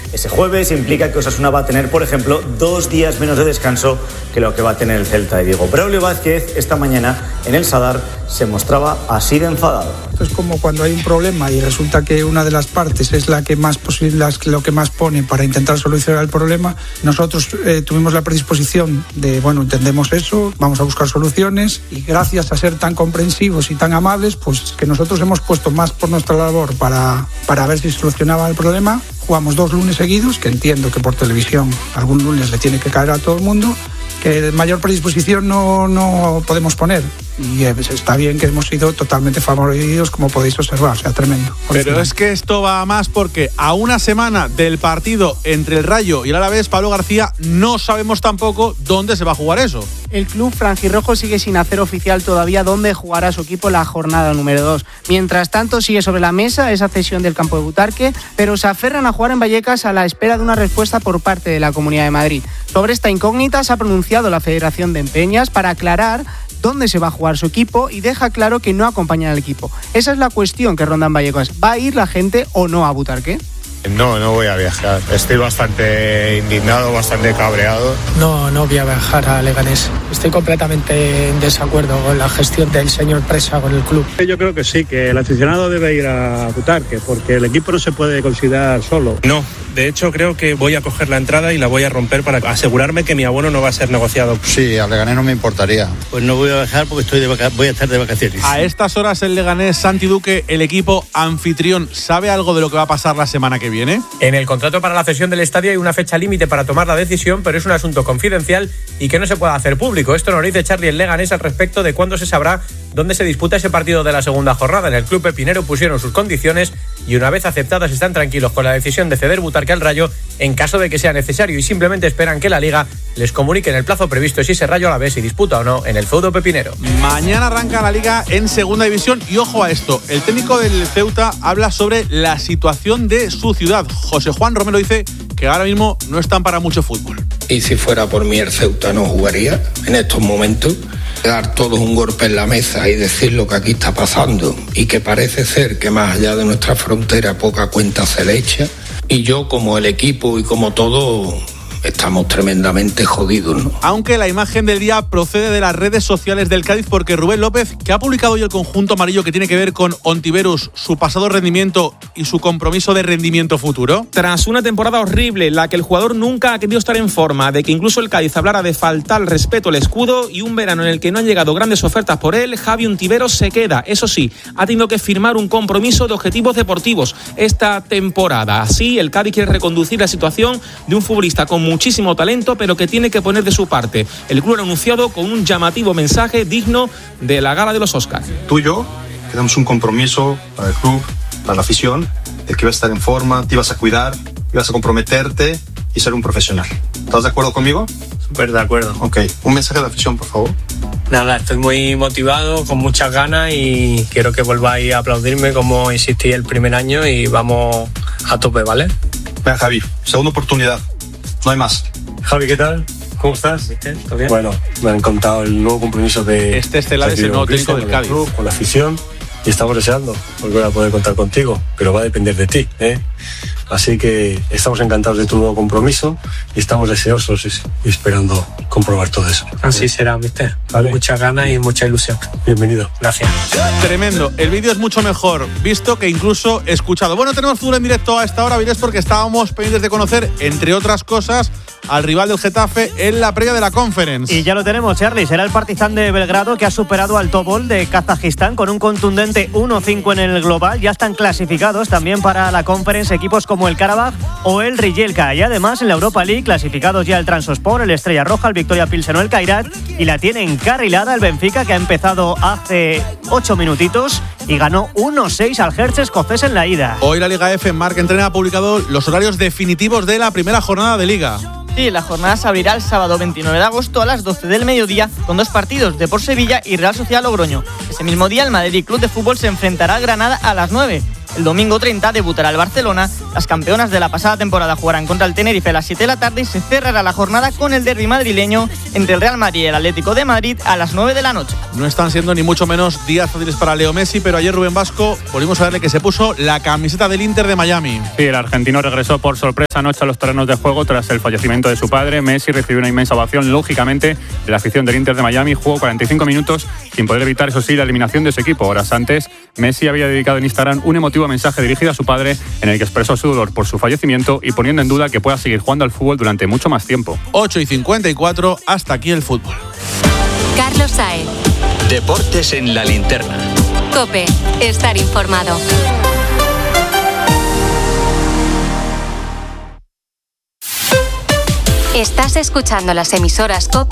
ese jueves implica que Osasuna va a tener, por ejemplo, 2 días menos de descanso que lo que va a tener el Celta de Vigo. Braulio Vázquez esta mañana en el Sadar se mostraba así de enfadado. Esto es como cuando hay un problema y resulta que una de las partes es la que más lo que más pone para intentar solucionar el problema. Nosotros tuvimos la predisposición de, entendemos eso, vamos a buscar soluciones y gracias a ser tan comprensivos y tan amables, pues que nosotros hemos puesto más por nuestra labor para ver si solucionaba el problema. Jugamos 2 lunes seguidos, que entiendo que por televisión algún lunes le tiene que caer a todo el mundo, que de mayor predisposición no podemos poner. Y está bien que hemos sido totalmente favorecidos, como podéis observar, o sea, tremendo. Pero es que esto va más porque a una semana del partido entre el Rayo y el Alavés, Pablo García, no sabemos tampoco dónde se va a jugar eso. El club franjirrojo sigue sin hacer oficial todavía dónde jugará su equipo la jornada número 2. Mientras tanto, sigue sobre la mesa esa cesión del campo de Butarque, pero se aferran a jugar en Vallecas a la espera de una respuesta por parte de la Comunidad de Madrid. Sobre esta incógnita se ha pronunciado la Federación de Empeñas para aclarar dónde se va a jugar su equipo y deja claro que no acompaña al equipo. Esa es la cuestión que ronda en Vallecas. ¿Va a ir la gente o no a Butarque? No voy a viajar. Estoy bastante indignado, bastante cabreado. No voy a viajar a Leganés. Estoy completamente en desacuerdo con la gestión del señor Presa con el club. Yo creo que sí, que el aficionado debe ir a Butarque, porque el equipo no se puede considerar solo. No, de hecho creo que voy a coger la entrada y la voy a romper para asegurarme que mi abono no va a ser negociado. Sí, a Leganés no me importaría. Pues no voy a viajar porque voy a estar de vacaciones. A estas horas el Leganés, Santi Duque, el equipo anfitrión, ¿sabe algo de lo que va a pasar la semana que viene? En el contrato para la cesión del estadio hay una fecha límite para tomar la decisión, pero es un asunto confidencial y que no se puede hacer público. Esto nos dice Charlie el Leganés al respecto de cuándo se sabrá dónde se disputa ese partido de la segunda jornada. En el club pepinero pusieron sus condiciones y una vez aceptadas están tranquilos con la decisión de ceder Butarque al Rayo en caso de que sea necesario y simplemente esperan que la Liga les comunique en el plazo previsto si ese Rayo Alavés se disputa o no en el feudo pepinero. Mañana arranca la Liga en segunda división y ojo a esto, el técnico del Ceuta habla sobre la situación de su ciudad. José Juan Romero dice que ahora mismo no están para mucho fútbol. Y si fuera por mí el Ceuta no jugaría en estos momentos. Dar todos un golpe en la mesa y decir lo que aquí está pasando y que parece ser que más allá de nuestra frontera poca cuenta se le echa. Y yo, como el equipo y como todo, estamos tremendamente jodidos, ¿no? Aunque la imagen del día procede de las redes sociales del Cádiz porque Rubén López, que ha publicado hoy el conjunto amarillo que tiene que ver con Ontiveros, su pasado rendimiento y su compromiso de rendimiento futuro. Tras una temporada horrible en la que el jugador nunca ha querido estar en forma, de que incluso el Cádiz hablara de faltar el respeto al escudo y un verano en el que no han llegado grandes ofertas por él, Javi Ontiveros se queda. Eso sí, ha tenido que firmar un compromiso de objetivos deportivos esta temporada. Así, el Cádiz quiere reconducir la situación de un futbolista con muchísimo talento, pero que tiene que poner de su parte. El club ha anunciado con un llamativo mensaje digno de la gala de los Oscars. Tú y yo tenemos un compromiso para el club, para la afición, de que ibas a estar en forma, te ibas a cuidar, ibas a comprometerte y ser un profesional. ¿Estás de acuerdo conmigo? Súper de acuerdo. Ok, un mensaje de la afición, por favor. Nada, estoy muy motivado, con muchas ganas y quiero que volváis a aplaudirme como hiciste el primer año y vamos a tope, ¿vale? Venga, Javi, segunda oportunidad. No hay más. Javi, ¿qué tal? ¿Cómo estás? ¿Todo bien? Bueno, me han contado el nuevo compromiso de... Este estelar es el nuevo técnico del Cádiz. Con la afición y estamos deseando volver a poder contar contigo, pero va a depender de ti, ¿eh? Así que estamos encantados de tu nuevo compromiso y estamos deseosos y esperando comprobar todo eso. Así será, mister. ¿Vale? Muchas ganas y mucha ilusión. Bienvenido. Gracias. Tremendo. El vídeo es mucho mejor visto que incluso escuchado. Bueno, tenemos fútbol en directo a esta hora, Virés, porque estábamos pendientes de conocer, entre otras cosas, al rival del Getafe en la previa de la Conference. Y ya lo tenemos, Charlie. Será el Partizan de Belgrado que ha superado al Tobol de Kazajistán con un contundente 1-5 en el global. Ya están clasificados también para la Conference equipos como el Karabakh o el Rijeka. Y además en la Europa League clasificados ya el Trabzonspor, el Estrella Roja, el Victoria Pilsen o el Kairat. Y la tiene encarrilada el Benfica, que ha empezado hace 8 minutitos y ganó 1-6 al Hertz escocés en la ida. Hoy la Liga F, Marc Entrena, ha publicado los horarios definitivos de la primera jornada de Liga. Sí, la jornada se abrirá el sábado 29 de agosto a las 12 del mediodía con 2 partidos, Depor Sevilla y Real Sociedad Logroño. Ese mismo día el Madrid Club de Fútbol se enfrentará a Granada a las 9. El domingo 30 debutará el Barcelona. Las campeonas de la pasada temporada jugarán contra el Tenerife a las 7 de la tarde y se cerrará la jornada con el derbi madrileño entre el Real Madrid y el Atlético de Madrid a las 9 de la noche. No están siendo ni mucho menos días fáciles para Leo Messi, pero ayer Rubén Vasco volvimos a verle que se puso la camiseta del Inter de Miami. Sí, el argentino regresó por sorpresa anoche a los terrenos de juego tras el fallecimiento de su padre. Messi recibió una inmensa ovación, lógicamente, de la afición del Inter de Miami. Jugó 45 minutos sin poder evitar, eso sí, la eliminación de su equipo. Horas antes, Messi había dedicado en Instagram un emotivo mensaje dirigido a su padre en el que expresó su dolor por su fallecimiento y poniendo en duda que pueda seguir jugando al fútbol durante mucho más tiempo. 8:54, hasta aquí el fútbol. Carlos Saez. Deportes en la linterna. COPE. Estar informado. Estás escuchando las emisoras COPE